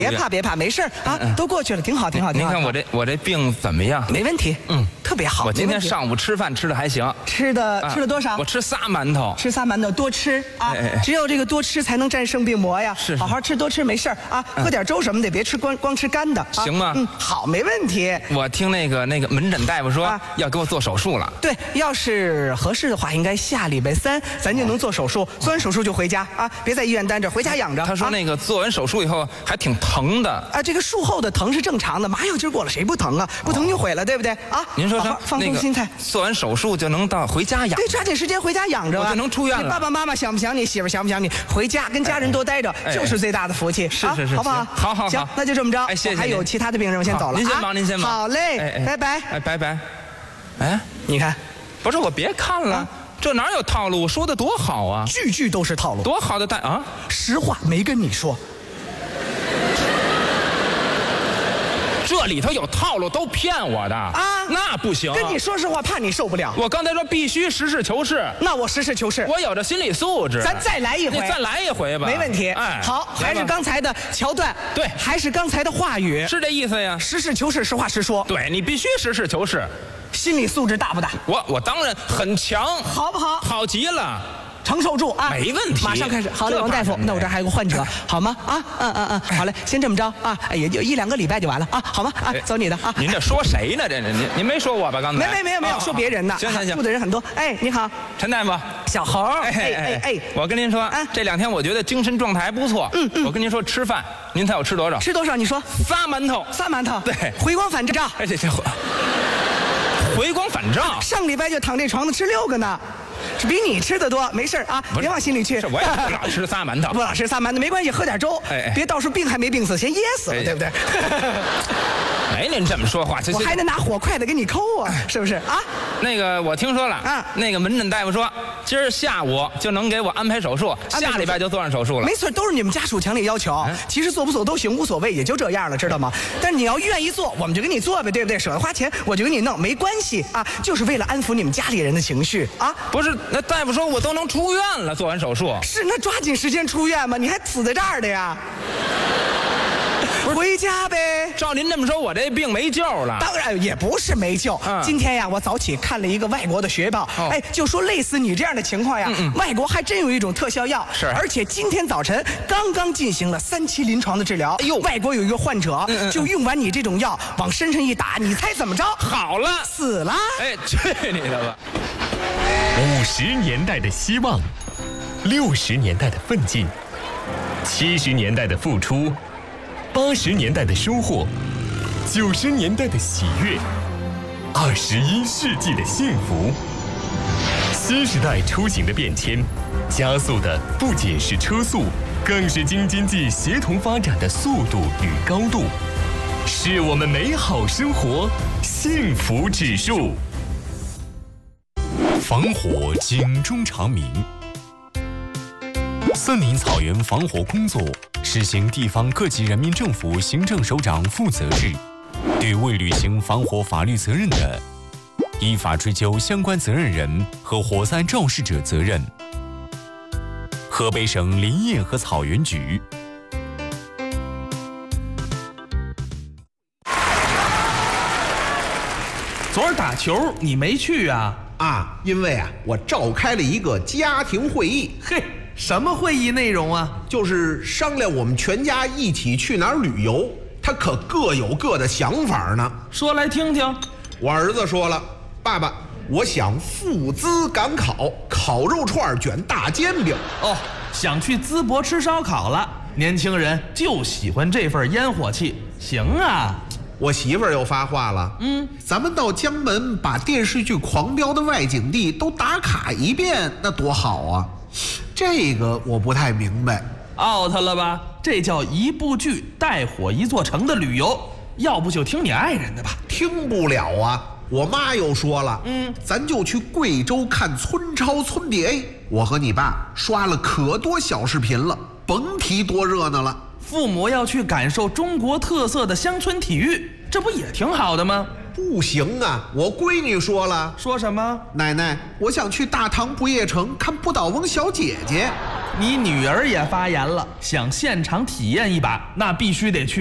别怕，没事啊，都过去了，挺好。 您看我这病怎么样？ 没问题，特别好。 我今天上午吃饭吃的还行， 吃了多少？ 我吃仨馒头， 多吃啊！只有这个多吃才能战胜病魔呀。 是， 好好吃，多吃没事啊，喝点粥什么的，别吃光吃干的， 行吗？ 好，没问题。 我听那个门诊大夫说要给我做手术了。 对，要是合适的话，应该下礼拜3咱就能做手术。做完手术就回家啊，别在医院待着，回家养着。 他说那个做完手术以后还挺疼的啊，这个术后的疼是正常的，麻药劲过了谁不疼啊？不疼就毁了，对不对啊？ 您说放松心态， 做完手术就能到回家养。 对，抓紧时间回家养着吧， 我就能出院了。 爸爸妈妈想不想你？媳妇想不想你？回家跟家人多待着，就是最大的福气。 是， 好不好？ 好， 行，那就这么着。 谢谢。 还有其他的病人，我先走了。 您先忙。 好嘞，拜拜。 拜拜。哎， 你看， 不是我别看了。这哪有套路？说的多好啊！ 句都是套路， 多好的实话没跟你说， 这里头有套路，都骗我的啊！那不行， 跟你说实话，怕你受不了。 我刚才说必须实事求是， 那我实事求是， 我有着心理素质。 咱再来一回， 你再来一回吧， 没问题。 哎， 好，还是刚才的桥段， 对， 还是刚才的话语， 是这意思呀。 实事求是，实话实说。 对，你必须实事求是。 心理素质大不大？ 我当然很强， 好不好？ 好极了， 承受住啊， 没问题。 马上开始。好嘞，王大夫，那我这还有个患者，好吗？好嘞，先这么着啊，也就1-2个礼拜就完了啊，好吗？啊，走你的啊。 您这说谁呢？这您没说我吧？刚才没有，说别人呢。 行， 住的人很多。哎，你好， 陈大夫， 小猴。 哎，我跟您说，这2天我觉得精神状态还不错。我跟您说，吃饭，您猜我吃多少？ 吃多少？你说。 仨馒头。 对，回光返照。 哎，这回光返照。 上礼拜就躺这床子吃6个呢。是比你吃的多，没事啊，别往心里去。 我也不老吃仨馒头， 不老吃仨馒头没关系，喝点粥，别到时候病还没病死，先噎死了，对不对？ 没您这么说话， 我还得拿火筷子给你抠啊，是不是啊？ 那个我听说了，那个门诊大夫说，今儿下午就能给我安排手术，下礼拜就做上手术了。 没错，都是你们家属强烈要求，其实做不做都行，无所谓，也就这样了，知道吗？但你要愿意做，我们就给你做呗，对不对？舍得花钱，我就给你弄，没关系啊，就是为了安抚你们家里人的情绪啊。 不是，那大夫说我都能出院了，做完手术。 是，那抓紧时间出院嘛，你还死在这儿的呀？回家呗。 照您这么说，我这病没救了。 当然也不是没救。今天呀，我早起看了一个外国的学报，就说类似你这样的情况呀，外国还真有一种特效药， 是， 而且今天早晨刚刚进行了3期临床的治疗。哎呦，外国有一个患者就用完你这种药往身上一打，你猜怎么着？ 好了， 死了。 哎，去你的吧 ！50年代的希望，60年代的奋进，70年代的付出，80年代的收获，90年代的喜悦，21世纪的幸福。新时代出行的变迁，加速的不仅是车速，更是京津冀协同发展的速度与高度，是我们美好生活幸福指数。防火警钟长鸣。森林草原防火工作实行地方各级人民政府行政首长负责制，对未履行防火法律责任的，依法追究相关责任人和火灾肇事者责任。河北省林业和草原局。 昨儿打球你没去啊？ 因为我召开了一个家庭会议。 嘿，什么会议内容啊？ 就是商量我们全家一起去哪儿旅游，他可各有各的想法呢。 说来听听。 我儿子说了，爸爸，我想赴淄赶考，烤肉串卷大煎饼。 哦，想去淄博吃烧烤了。年轻人就喜欢这份烟火气。行啊。 我媳妇儿又发话了，咱们到江门把电视剧《狂飙》的外景地都打卡一遍，那多好啊！这个我不太明白。 out 了吧？这叫一部剧带火一座城的旅游，要不就听你爱人的吧。 听不了啊！我妈又说了，咱就去贵州看村超村蝶。我和你爸刷了可多小视频了，甭提多热闹了。 父母要去感受中国特色的乡村体育，这不也挺好的吗？ 不行啊，我闺女说了。 说什么？ 奶奶，我想去大唐不夜城看不倒翁小姐姐。 你女儿也发言了，想现场体验一把，那必须得去。